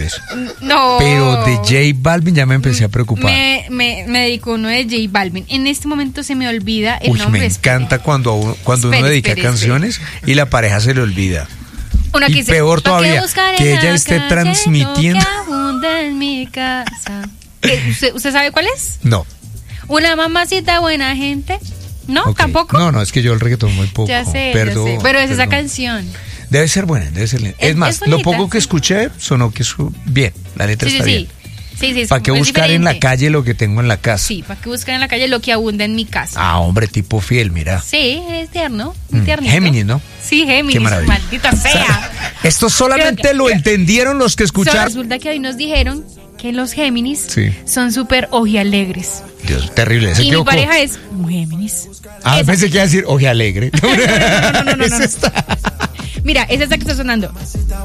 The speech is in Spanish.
eso. No. Pero de J Balvin ya me empecé a preocupar. Me dedico uno de J Balvin. En este momento se me olvida el nombre. Me encanta cuando uno dedica canciones y la pareja se le olvida. Una que y dice, peor todavía, que ella esté transmitiendo. Que abunda en mi casa. ¿Usted sabe cuál es? No. Una mamacita buena gente. ¿No? Okay. ¿Tampoco? No, es que yo el reggaetón muy poco. Ya sé, perdón, ya sé. Pero es esa perdón. canción. Debe ser buena, debe ser linda. Es más, bonita, lo poco que sí. escuché sonó que es bien. La letra está bien. Sí, ¿Para qué buscar en la calle lo que tengo en la casa? Sí, ¿para qué buscar en la calle lo que abunda en mi casa? Ah, hombre, tipo fiel, mira. Sí, es tierno, muy tiernito. Géminis, ¿no? Sí, Géminis, Qué maravilla. maldita sea. Esto solamente lo entendieron los que escucharon. Resulta que hoy nos dijeron que los Géminis Sí. son súper ojialegres. Dios, terrible. Se Y mi equivocó. pareja es muy Géminis. Ah, pensé que iba a decir oje alegre. No. Es esta. Mira, es esta que está sonando.